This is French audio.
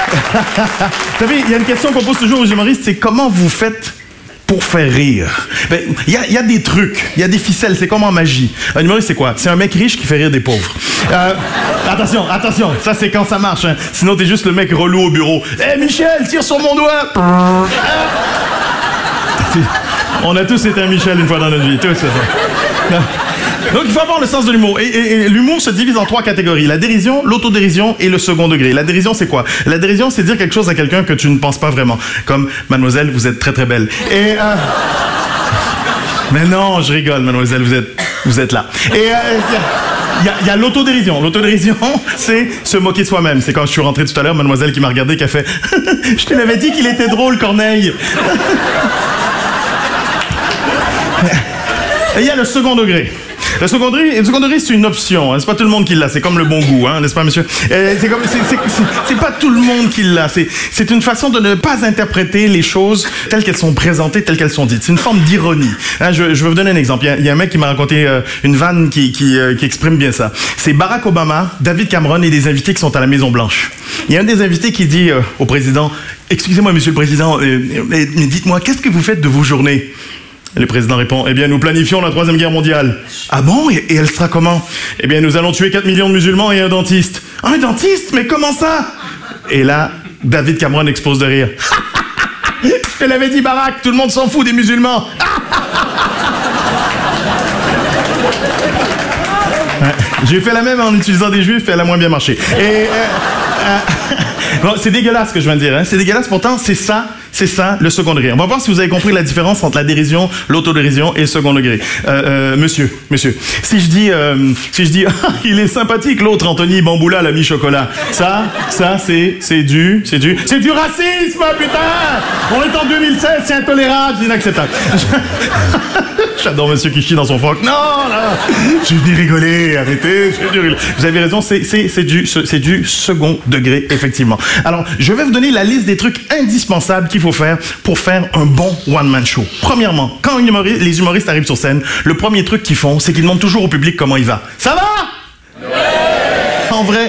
Vous savez, il y a une question qu'on pose toujours aux humoristes, c'est comment vous faites pour faire rire? Ben, il y a des trucs, il y a des ficelles, c'est comme en magie. Un humoriste, c'est quoi? C'est un mec riche qui fait rire des pauvres. Attention, ça c'est quand ça marche, hein. Sinon t'es juste le mec relou au bureau. Hé Michel, tire sur mon doigt! On a tous été un Michel une fois dans notre vie, tous. Donc il faut avoir le sens de l'humour. Et l'humour se divise en 3 catégories. La dérision, l'autodérision et le second degré. La dérision, c'est quoi? La dérision, c'est dire quelque chose à quelqu'un que tu ne penses pas vraiment. Comme, mademoiselle, vous êtes très très belle. Mais non, je rigole, mademoiselle, vous êtes là. Et il y a l'autodérision. L'autodérision, c'est se moquer de soi-même. C'est quand je suis rentré tout à l'heure, mademoiselle qui m'a regardé, qui a fait « Je te l'avais dit qu'il était drôle, Corneille !» Et il y a le second degré. Le second degré, c'est une option. Hein. C'est pas tout le monde qui l'a. C'est comme le bon goût, hein, n'est-ce pas, monsieur? C'est pas tout le monde qui l'a. C'est une façon de ne pas interpréter les choses telles qu'elles sont présentées, telles qu'elles sont dites. C'est une forme d'ironie. Hein, je vais vous donner un exemple. Il y a un mec qui m'a raconté une vanne qui exprime bien ça. C'est Barack Obama, David Cameron et des invités qui sont à la Maison-Blanche. Il y a un des invités qui dit au président, « Excusez-moi, monsieur le président, mais dites-moi, qu'est-ce que vous faites de vos journées ?» Le président répond, « Eh bien, nous planifions la 3e guerre mondiale. »« Ah bon? Et elle sera comment? »« Eh bien, nous allons tuer 4 millions de musulmans et un dentiste. »« Un dentiste? Mais comment ça? » Et là, David Cameron explose de rire. « Je te l'avais dit, Barack, tout le monde s'en fout des musulmans. » J'ai fait la même en utilisant des juifs et elle a moins bien marché. Bon, c'est dégueulasse ce que je viens de dire, hein. C'est dégueulasse, pourtant c'est ça le second degré. On va voir si vous avez compris la différence entre la dérision, l'autodérision et le second degré. Monsieur, si je dis ah, il est sympathique l'autre Anthony Bamboula l'ami chocolat. Ça c'est du racisme, putain. On est en 2016, c'est intolérable, c'est inacceptable. J'adore monsieur qui chie dans son froc. Non, je suis venu rigoler, arrêtez. Vous avez raison, c'est du second degré, effectivement. Alors, je vais vous donner la liste des trucs indispensables qu'il faut faire pour faire un bon one-man show. Premièrement, quand les humoristes arrivent sur scène, le premier truc qu'ils font, c'est qu'ils demandent toujours au public comment il va. Ça va? Ouais! En vrai,